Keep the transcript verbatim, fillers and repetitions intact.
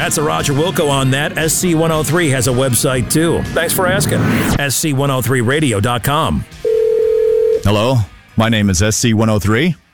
That's a Roger Wilco on that. S C one oh three has a website, too. Thanks for asking. S C one oh three radio dot com. Hello, my name is S C one oh three.